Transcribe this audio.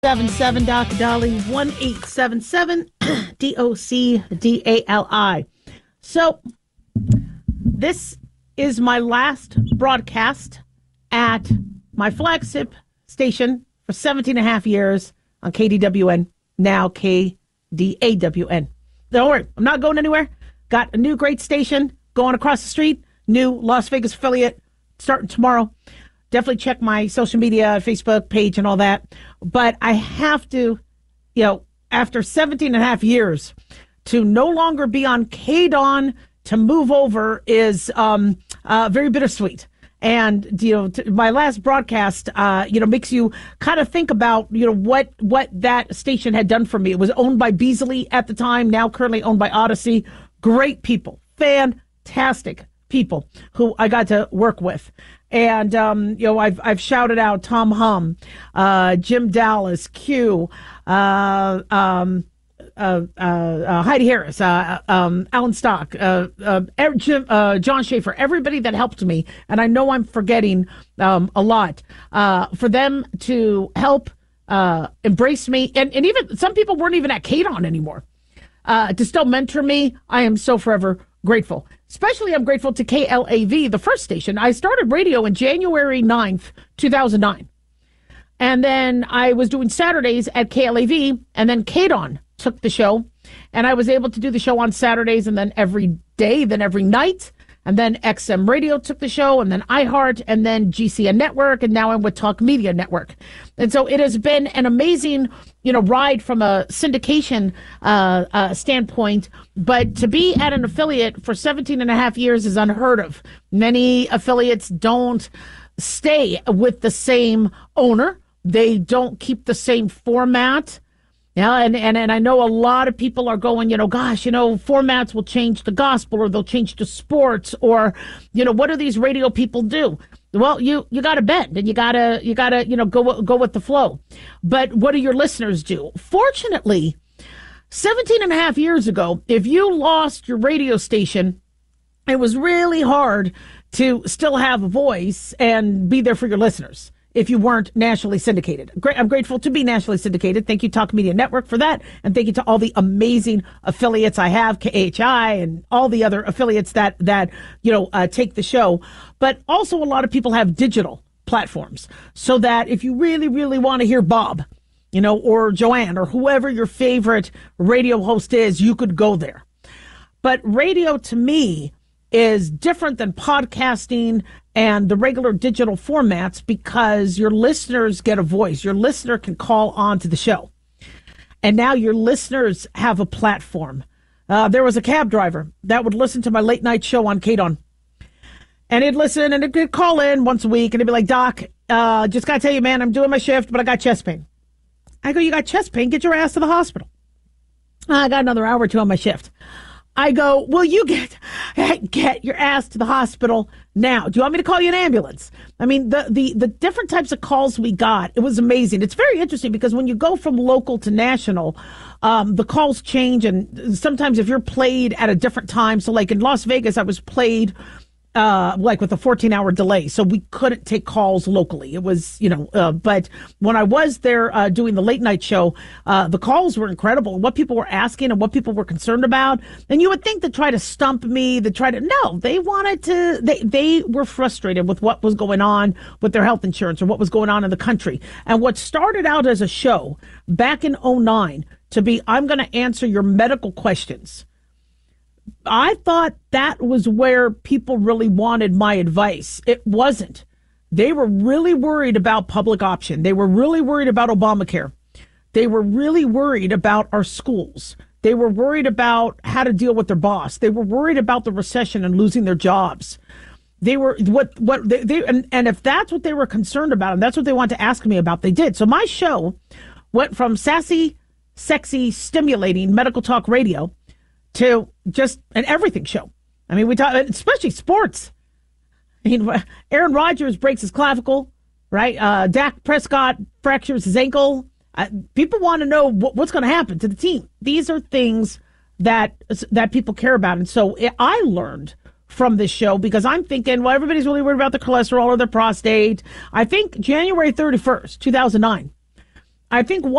77 Dr. Dolly 1877 DOCDALI. So this is my last broadcast at my flagship station for 17 and a half years on KDWN, now KDAWN. Don't worry, I'm not going anywhere. Got a new great station going across the street, new Las Vegas affiliate starting tomorrow. Definitely check my social media, Facebook page and all that. But I have to, after 17 and a half years, to no longer be on KDON, to move over is very bittersweet. And, my last broadcast, makes you kind of think about, what that station had done for me. It was owned by Beasley at the time, now currently owned by Odyssey. Great people, fantastic people who I got to work with. And, I've shouted out Tom Hum, Jim Dallas, Q, Heidi Harris, Alan Stock, John Schaefer, everybody that helped me. And I know I'm forgetting a lot. For them to help embrace me. And even some people weren't even at KDON anymore. To still mentor me, I am so forever grateful. Especially I'm grateful to KLAV, the first station. I started radio in January 9th, 2009. And then I was doing Saturdays at KLAV, and then KDON took the show. And I was able to do the show on Saturdays, and then every day, then every night. And then XM Radio took the show, and then iHeart, and then GCN Network, and now I'm with Talk Media Network. And so it has been an amazing, ride from a syndication standpoint. But to be at an affiliate for 17 and a half years is unheard of. Many affiliates don't stay with the same owner. They don't keep the same format. Yeah, and I know a lot of people are going, formats will change to gospel, or they'll change to sports, or, what do these radio people do? Well, you got to bend, and you gotta go with the flow. But what do your listeners do? Fortunately, 17 and a half years ago, if you lost your radio station, it was really hard to still have a voice and be there for your listeners if you weren't nationally syndicated. I'm grateful to be nationally syndicated. Thank you, Talk Media Network, for that. And thank you to all the amazing affiliates I have, KHI and all the other affiliates that take the show. But also a lot of people have digital platforms, so that if you really, really want to hear Bob, or Joanne, or whoever your favorite radio host is, you could go there. But radio, to me, is different than podcasting and the regular digital formats, because your listeners get a voice. Your listener can call on to the show. And now your listeners have a platform. There was a cab driver that would listen to my late night show on KDON. And he'd listen, and he'd call in once a week, and he'd be like, Doc, just got to tell you, man, I'm doing my shift, but I got chest pain. I go, you got chest pain? Get your ass to the hospital. I got another hour or two on my shift. I go, well, you get your ass to the hospital now. Do you want me to call you an ambulance? I mean, the different types of calls we got, it was amazing. It's very interesting, because when you go from local to national, the calls change. And sometimes if you're played at a different time, so like in Las Vegas, I was played with a 14-hour delay. So we couldn't take calls locally. It was, but when I was there doing the late night show, the calls were incredible. What people were asking and what people were concerned about. And you would think to try to stump me, no, they wanted to, they were frustrated with what was going on with their health insurance, or what was going on in the country. And what started out as a show back in 2009 to be, I'm going to answer your medical questions, I thought that was where people really wanted my advice. It wasn't. They were really worried about public option. They were really worried about Obamacare. They were really worried about our schools. They were worried about how to deal with their boss. They were worried about the recession and losing their jobs. They were and if that's what they were concerned about, and that's what they wanted to ask me about, they did. So my show went from sassy, sexy, stimulating medical talk radio to just an everything show. I mean, we talk, especially sports. I mean, Aaron Rodgers breaks his clavicle, right? Dak Prescott fractures his ankle. People want to know what's going to happen to the team. These are things that people care about. And so I learned from this show, because I'm thinking, well, everybody's really worried about the cholesterol or their prostate. I think January 31st, 2009, I think